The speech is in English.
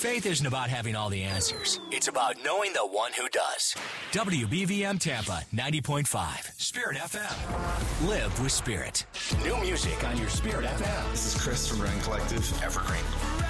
Faith isn't about having all the answers. It's about knowing the one who does. WBVM Tampa 90.5, Spirit FM. Live with Spirit. New music on your Spirit FM. This is Chris from Rand Collective, Evergreen.